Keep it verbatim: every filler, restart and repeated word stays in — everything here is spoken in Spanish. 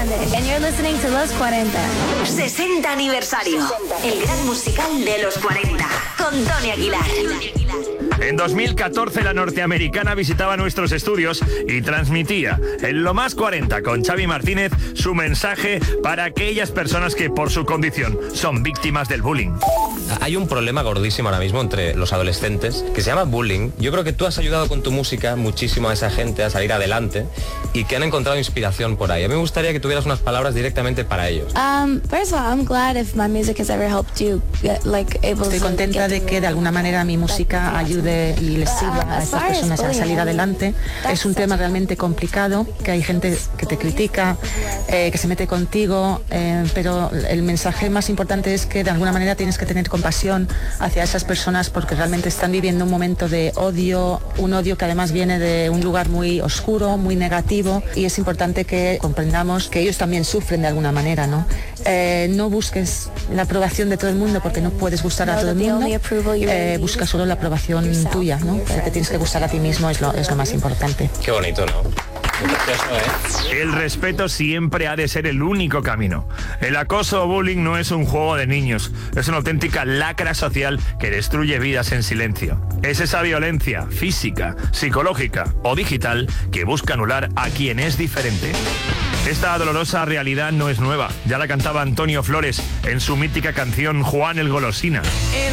Hernández, and you're listening to Los cuarenta. sesenta aniversario. El gran musical de los cuarenta. Con Tony Aguilar. En dos mil catorce la norteamericana visitaba nuestros estudios y transmitía en Lo Más cuarenta con Xavi Martínez su mensaje para aquellas personas que por su condición son víctimas del bullying. Hay un problema gordísimo ahora mismo entre los adolescentes que se llama bullying. Yo creo que tú has ayudado con tu música muchísimo a esa gente a salir adelante y que han encontrado inspiración por ahí. A mí me gustaría que tuvieras unas palabras directamente para ellos. Um, first of all, I'm glad if my music has ever helped you get, like, able Estoy to contenta get de que de alguna manera mi música ayude y les sirva a estas personas a salir adelante. Es un tema realmente complicado, que hay gente que te critica, eh, que se mete contigo, eh, pero el mensaje más importante es que de alguna manera tienes que tener compasión hacia esas personas porque realmente están viviendo un momento de odio, un odio que además viene de un lugar muy oscuro, muy negativo, y es importante que comprendamos que ellos también sufren de alguna manera, ¿no? Eh, no busques la aprobación de todo el mundo porque no puedes gustar a todo el mundo, eh, busca solo la aprobación tuya, ¿no? Te tienes que gustar a ti mismo, es lo, es lo más importante. Qué bonito, ¿no? ¿eh? El respeto siempre ha de ser el único camino. El acoso o bullying no es un juego de niños, es una auténtica lacra social que destruye vidas en silencio. Es esa violencia física, psicológica o digital que busca anular a quien es diferente. Esta dolorosa realidad no es nueva, ya la cantaba Antonio Flores en su mítica canción Juan el Golosina.